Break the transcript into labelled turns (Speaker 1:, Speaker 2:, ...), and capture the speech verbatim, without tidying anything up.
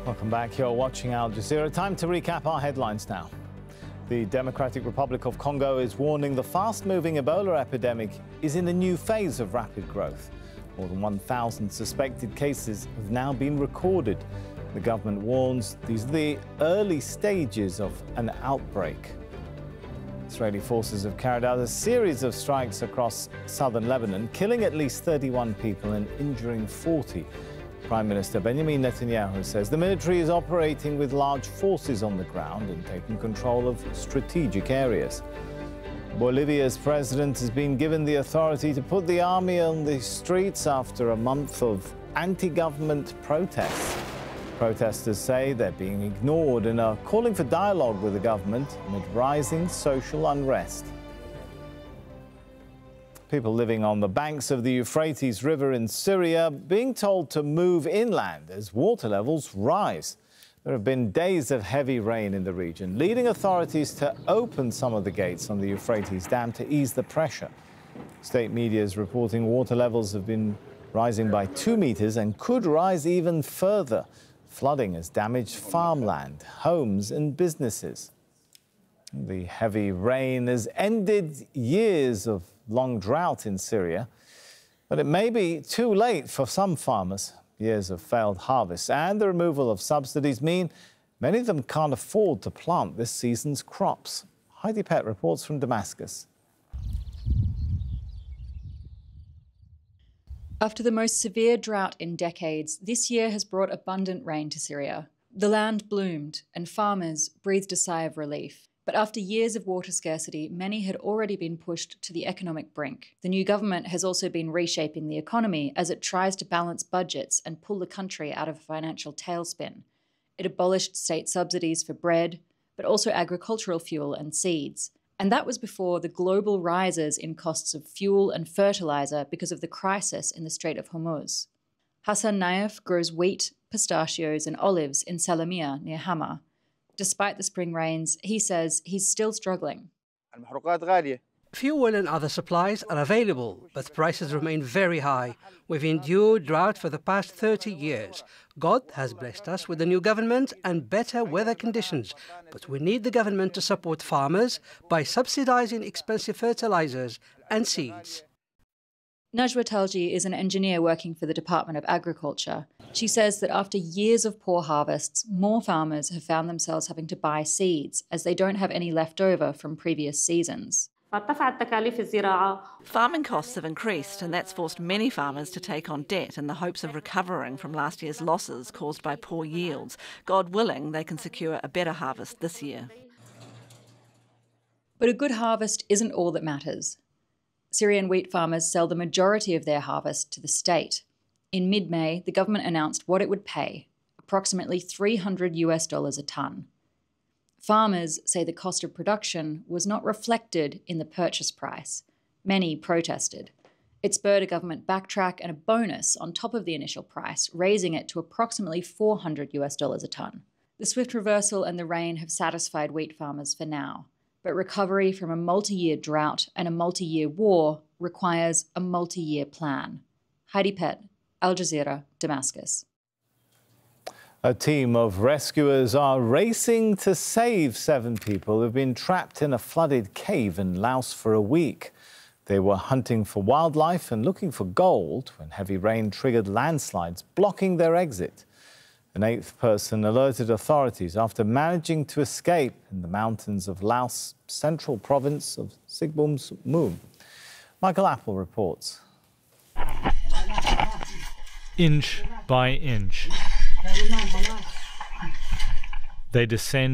Speaker 1: Welcome back. You're watching Al Jazeera. Time to recap our headlines now. The Democratic Republic of Congo is warning the fast-moving Ebola epidemic is in a new phase of rapid growth. More than one thousand suspected cases have now been recorded. The government warns these are the early stages of an outbreak. Israeli forces have carried out a series of strikes across southern Lebanon, killing at least thirty-one people and injuring forty. Prime Minister Benjamin Netanyahu says the military is operating with large forces on the ground and taking control of strategic areas. Bolivia's president has been given the authority to put the army on the streets after a month of anti-government protests. Protesters say they're being ignored and are calling for dialogue with the government amid rising social unrest. People living on the banks of the Euphrates River in Syria being told to move inland as water levels rise. There have been days of heavy rain in the region, leading authorities to open some of the gates on the Euphrates Dam to ease the pressure. State media is reporting water levels have been rising by two meters and could rise even further. Flooding has damaged farmland, homes and businesses. The heavy rain has ended years of long drought in Syria, but it may be too late for some farmers. Years of failed harvests and the removal of subsidies mean many of them can't afford to plant this season's crops. Heidi Pett reports from Damascus.
Speaker 2: After the most severe drought in decades, this year has brought abundant rain to Syria. The land bloomed and farmers breathed a sigh of relief. But after years of water scarcity, many had already been pushed to the economic brink. The new government has also been reshaping the economy as it tries to balance budgets and pull the country out of a financial tailspin. It abolished state subsidies for bread, but also agricultural fuel and seeds. And that was before the global rises in costs of fuel and fertilizer because of the crisis in the Strait of Hormuz. Hassan Naif grows wheat, pistachios and olives in Salamiyah near Hama. Despite the spring rains, he says he's still struggling.
Speaker 3: Fuel and other supplies are available, but prices remain very high. We've endured drought for the past thirty years. God has blessed us with a new government and better weather conditions, but we need the government to support farmers by subsidizing expensive fertilizers and seeds.
Speaker 2: Najwa Talji is an engineer working for the Department of Agriculture. She says that after years of poor harvests, more farmers have found themselves having to buy seeds as they don't have any left over from previous seasons.
Speaker 4: Farming costs have increased, and that's forced many farmers to take on debt in the hopes of recovering from last year's losses caused by poor yields. God willing, they can secure a better harvest this year.
Speaker 2: But a good harvest isn't all that matters. Syrian wheat farmers sell the majority of their harvest to the state. In mid-May, the government announced what it would pay, approximately three hundred US dollars a tonne. Farmers say the cost of production was not reflected in the purchase price. Many protested. It spurred a government backtrack and a bonus on top of the initial price, raising it to approximately four hundred US dollars a tonne. The swift reversal and the rain have satisfied wheat farmers for now. But recovery from a multi-year drought and a multi-year war requires a multi-year plan. Heidi Pett, Al Jazeera, Damascus.
Speaker 1: A team of rescuers are racing to save seven people who've been trapped in a flooded cave in Laos for a week. They were hunting for wildlife and looking for gold when heavy rain triggered landslides, blocking their exit. An eighth person alerted authorities after managing to escape in the mountains of Laos' central province of Sigbumsmuum. Michael Apple reports.
Speaker 5: Inch by inch, they descend